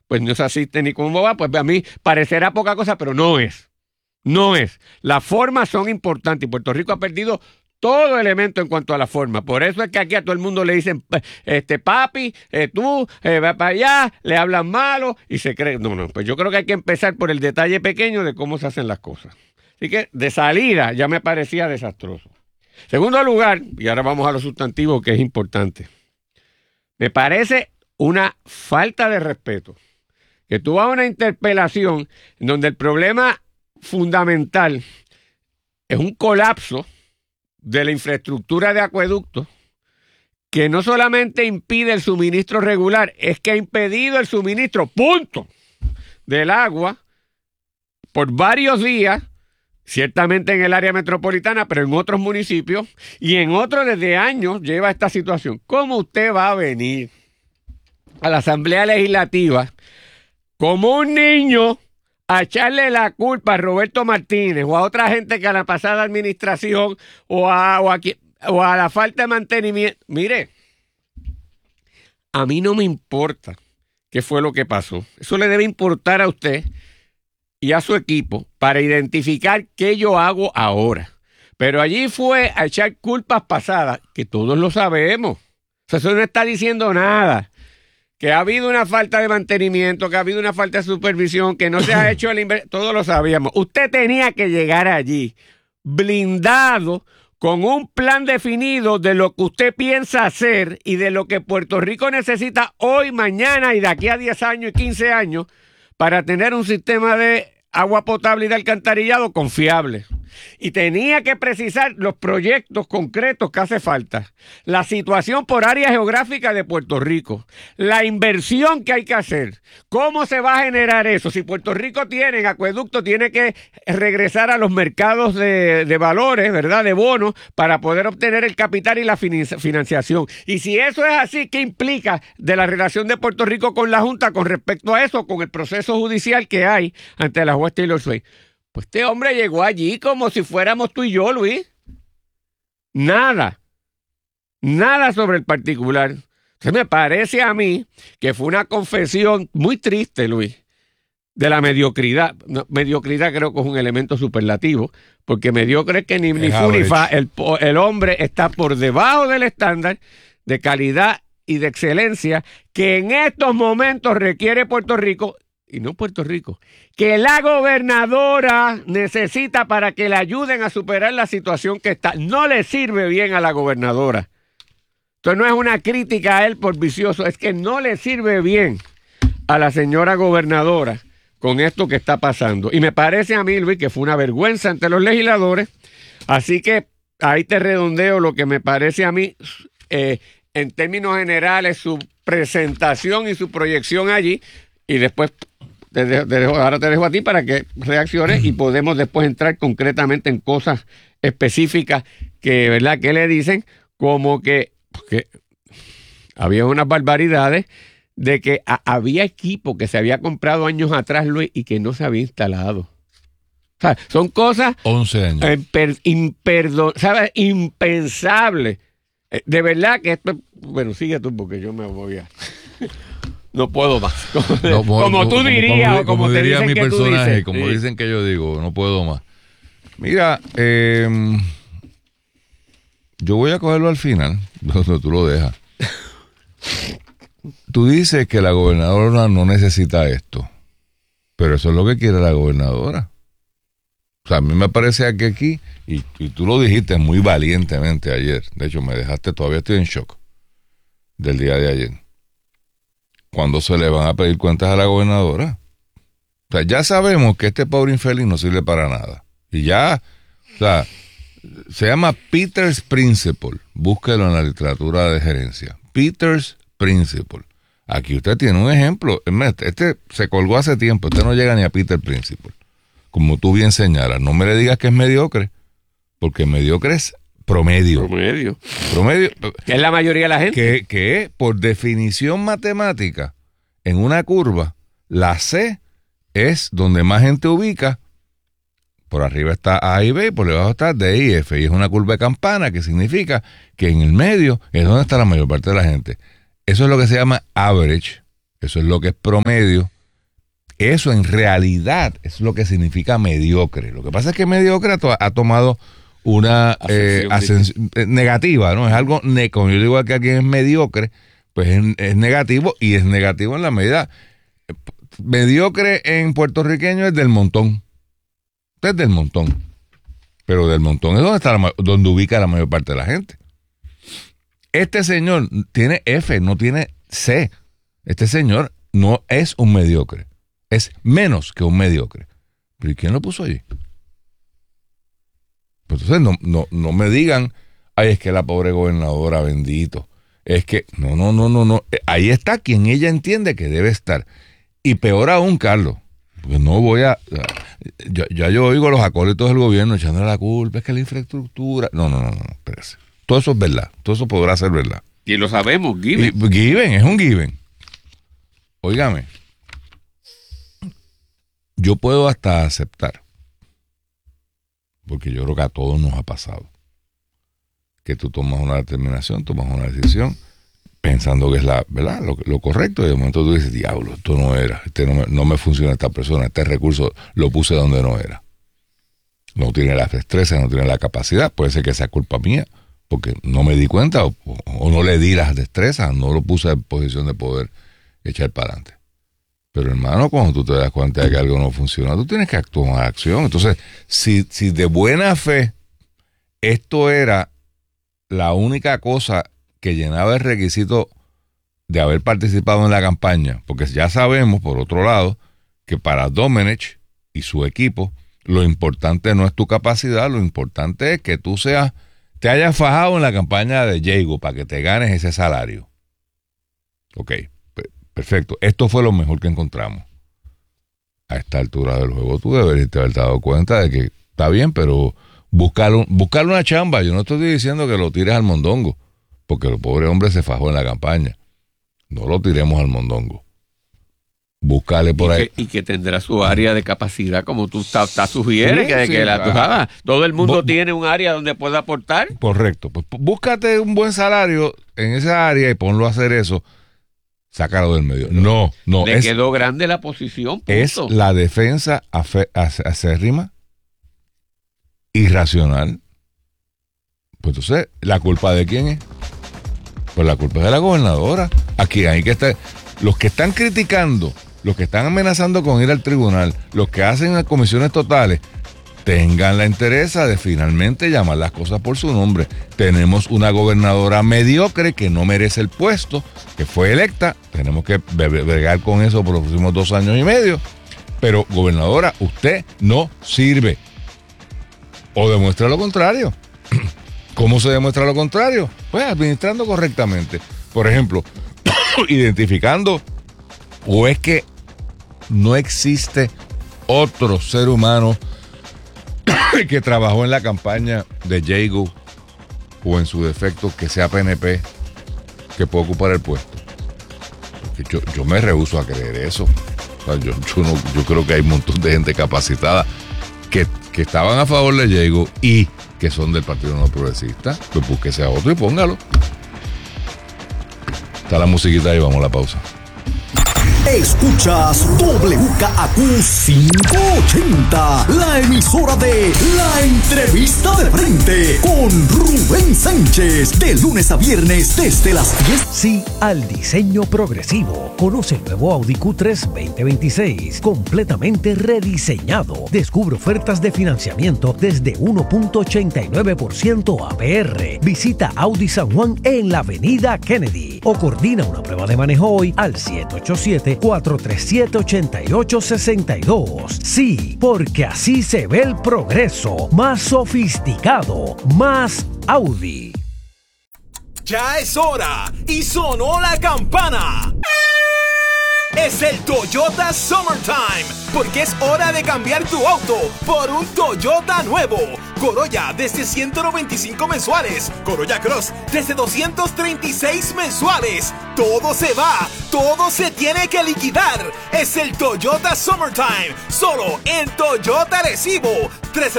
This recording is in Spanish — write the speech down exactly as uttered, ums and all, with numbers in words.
pues no se asiste ni cómo va, pues a mí parecerá poca cosa, pero no es. No es. Las formas son importantes y Puerto Rico ha perdido todo elemento en cuanto a la forma. Por eso es que aquí a todo el mundo le dicen, este papi, eh, tú, eh, va para allá, le hablan malo y se cree. No, no, pues yo creo que hay que empezar por el detalle pequeño de cómo se hacen las cosas. Así que de salida ya me parecía desastroso. Segundo lugar, y ahora vamos a lo sustantivo que es importante. Me parece una falta de respeto que tú vas a una interpelación en donde el problema fundamental es un colapso de la infraestructura de acueductos que no solamente impide el suministro regular, es que ha impedido el suministro, punto, del agua por varios días, ciertamente en el área metropolitana, pero en otros municipios, y en otros desde años lleva esta situación. ¿Cómo usted va a venir a la Asamblea Legislativa como un niño a echarle la culpa a Roberto Martínez o a otra gente que a la pasada administración o a, o a, o a la falta de mantenimiento? Mire, a mí no me importa qué fue lo que pasó. Eso le debe importar a usted y a su equipo para identificar qué yo hago ahora. Pero allí fue a echar culpas pasadas, que todos lo sabemos. O sea, eso no está diciendo nada. Que ha habido una falta de mantenimiento, que ha habido una falta de supervisión, que no se ha hecho el inversión, todos lo sabíamos. Usted tenía que llegar allí blindado con un plan definido de lo que usted piensa hacer y de lo que Puerto Rico necesita hoy, mañana y de aquí a diez años y quince años para tener un sistema de agua potable y de alcantarillado confiable. Y tenía que precisar los proyectos concretos que hace falta, la situación por área geográfica de Puerto Rico, la inversión que hay que hacer, cómo se va a generar eso. Si Puerto Rico tiene en acueducto, tiene que regresar a los mercados de, de valores, ¿verdad?, de bonos, para poder obtener el capital y la financiación. Y si eso es así, ¿qué implica de la relación de Puerto Rico con la Junta con respecto a eso, con el proceso judicial que hay ante la juez Taylor Swain? Pues este hombre llegó allí como si fuéramos tú y yo, Luis. Nada. Nada sobre el particular. Entonces me parece a mí que fue una confesión muy triste, Luis, de la mediocridad. No, mediocridad creo que es un elemento superlativo, porque mediocre es que ni, ni fu ni fa, el, el hombre está por debajo del estándar de calidad y de excelencia que en estos momentos requiere Puerto Rico. Y no Puerto Rico, que la gobernadora necesita para que le ayuden a superar la situación que está. No le sirve bien a la gobernadora. Entonces no es una crítica a él por vicioso, es que no le sirve bien a la señora gobernadora con esto que está pasando. Y me parece a mí, Luis, que fue una vergüenza ante los legisladores. Así que ahí te redondeo lo que me parece a mí, eh, en términos generales, su presentación y su proyección allí. Y después, te dejo, te dejo, ahora te dejo a ti para que reacciones y podemos después entrar concretamente en cosas específicas que, ¿verdad?, que le dicen, como que, que había unas barbaridades de que a, había equipo que se había comprado años atrás, Luis, y que no se había instalado. O sea, son cosas once años. Imper, imperdon, ¿sabes? Impensables. De verdad que esto, bueno, sigue tú porque yo me voy a... No puedo más. Como, no, como, como tú dirías, como, como, como, como te diría dicen mi que personaje, tú dices. Como sí. dicen que yo digo, no puedo más. Mira, eh, yo voy a cogerlo al final, donde tú lo dejas. Tú dices que la gobernadora no necesita esto, pero eso es lo que quiere la gobernadora. O sea, a mí me parece que aquí, y, y tú lo dijiste muy valientemente ayer, de hecho me dejaste, todavía estoy en shock del día de ayer. ¿Cuándo se le van a pedir cuentas a la gobernadora? O sea, ya sabemos que este pobre infeliz no sirve para nada. Y ya, o sea, se llama Peters Principle. Búsquelo en la literatura de gerencia. Peters Principle. Aquí usted tiene un ejemplo. Este se colgó hace tiempo. Este no llega ni a Peters Principle. Como tú bien señalas, no me le digas que es mediocre, porque mediocre es promedio. Promedio. Promedio. Que es la mayoría de la gente. Que, que por definición matemática, en una curva, la C es donde más gente ubica. Por arriba está A y B, por debajo está D y F. Y es una curva de campana, que significa que en el medio es donde está la mayor parte de la gente. Eso es lo que se llama average. Eso es lo que es promedio. Eso en realidad es lo que significa mediocre. Lo que pasa es que mediocre ha, to- ha tomado una eh, ascens- eh, negativa, ¿no? Es algo, ne- como yo digo que alguien es mediocre, pues es, es negativo, y es negativo en la medida. eh, Mediocre en puertorriqueño es del montón. Es del montón. Pero del montón es donde está la ma- donde ubica la mayor parte de la gente. Este señor tiene F, no tiene C. Este señor no es un mediocre. Es menos que un mediocre. ¿Pero y quién lo puso allí? Pues entonces no, no, no me digan, ay, es que la pobre gobernadora, bendito. Es que, no, no, no, no, no. Ahí está quien ella entiende que debe estar. Y peor aún, Carlos, porque no voy a... Ya, ya yo oigo a los acólitos del gobierno echándole la culpa, es que la infraestructura... No, no, no, no, espérese. Todo eso es verdad. Todo eso podrá ser verdad. Y lo sabemos, given. Y, given, es un given. Óigame. Yo puedo hasta aceptar, porque yo creo que a todos nos ha pasado, que tú tomas una determinación, tomas una decisión, pensando que es la verdad, lo, lo correcto, y de momento tú dices, diablo, esto no era, este no me, no me funciona esta persona, este recurso lo puse donde no era. No tiene las destrezas, no tiene la capacidad, puede ser que sea culpa mía, porque no me di cuenta, o, o no le di las destrezas, no lo puse en posición de poder echar para adelante. Pero hermano, cuando tú te das cuenta de que algo no funciona, tú tienes que actuar en acción. Entonces, si, si de buena fe esto era la única cosa que llenaba el requisito de haber participado en la campaña, porque ya sabemos, por otro lado, que para Domenech y su equipo, lo importante no es tu capacidad, lo importante es que tú seas, te hayas fajado en la campaña de Diego para que te ganes ese salario. Ok. Perfecto, esto fue lo mejor que encontramos. A esta altura del juego tú deberías haber dado cuenta de que está bien, pero buscar, un, buscar una chamba. Yo no estoy diciendo que lo tires al mondongo, porque el pobre hombre se fajó en la campaña. No lo tiremos al mondongo. Búscale por y ahí. Que, y que tendrá su área de capacidad, como tú ta, ta sugieres, Sí, que, sí, que la, ah, todo el mundo bu- tiene un área donde pueda aportar. Correcto. Pues búscate un buen salario en esa área y ponlo a hacer eso. Sácalo del medio. No, no. Le es, quedó grande la posición. Punto. Es la defensa afe- acérrima, irracional. Pues entonces, ¿la culpa de quién es? Pues la culpa es de la gobernadora. Aquí hay que estar. Los que están criticando, los que están amenazando con ir al tribunal, los que hacen las comisiones totales, tengan la entereza de finalmente llamar las cosas por su nombre. Tenemos una gobernadora mediocre que no merece el puesto, que fue electa. Tenemos que bregar con eso por los próximos dos años y medio. Pero, gobernadora, usted no sirve. O demuestra lo contrario. ¿Cómo se demuestra lo contrario? Pues administrando correctamente. Por ejemplo, identificando, o es que no existe otro ser humano que trabajó en la campaña de Diego, o en su defecto que sea P N P, que pueda ocupar el puesto. Porque yo, yo me rehúso a creer eso. O sea, yo, yo, no, yo creo que hay un montón de gente capacitada que, que estaban a favor de Diego y que son del Partido No Progresista. Pues búsquese a otro y póngalo. Está la musiquita y vamos a la pausa. Escuchas W K A Q quinientos ochenta, la emisora de La Entrevista de Frente con Rubén Sánchez, de lunes a viernes desde las diez. Sí al diseño progresivo. Conoce el nuevo Audi Q tres veinte veintiséis, completamente rediseñado. Descubre ofertas de financiamiento desde uno punto ochenta y nueve por ciento A P R. Visita Audi San Juan en la avenida Kennedy o coordina una prueba de manejo hoy al siete ocho siete, cuatro tres siete, ocho ocho seis dos. Sí, porque así se ve el progreso. Más sofisticado, más Audi. Ya es hora y sonó la campana. Es el Toyota Summertime, porque es hora de cambiar tu auto por un Toyota nuevo. Corolla desde ciento noventa y cinco mensuales. Corolla Cross desde doscientos treinta y seis mensuales. Todo se va, todo se tiene que liquidar. Es el Toyota Summertime, solo en Toyota Arecibo.